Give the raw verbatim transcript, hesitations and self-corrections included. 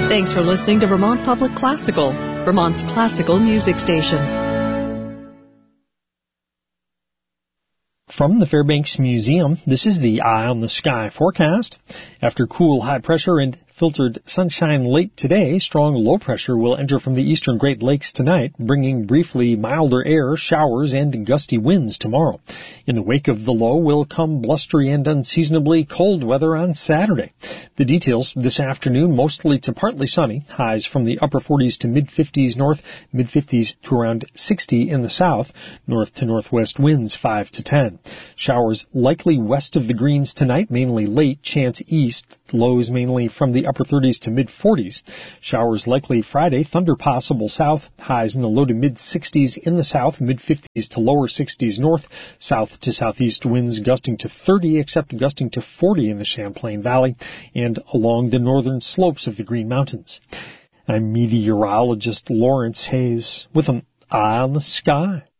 Thanks for listening to Vermont Public Classical, Vermont's classical music station. From the Fairbanks Museum, this is the Eye on the Sky forecast. After cool high pressure and filtered sunshine late today, strong low pressure will enter from the eastern Great Lakes tonight, bringing briefly milder air, showers, and gusty winds tomorrow. In the wake of the low will come blustery and unseasonably cold weather on Saturday. The details this afternoon, mostly to partly sunny, highs from the upper forties to mid-fifties north, mid-fifties to around sixty in the south, north to northwest winds five to ten. Showers likely west of the Greens tonight, mainly late, chance east, lows mainly from the upper thirties to mid-forties. Showers likely Friday, thunder possible south, highs in the low to mid-sixties in the south, mid-fifties to lower sixties north, south to southeast winds gusting to thirty, except gusting to forty in the Champlain Valley and along the northern slopes of the Green Mountains. I'm meteorologist Lawrence Hayes with an Eye on the Sky.